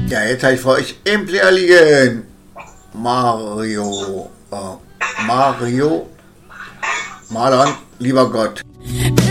Ja, jetzt habe ich für euch im Player liegen Mario, Marlon, lieber Gott.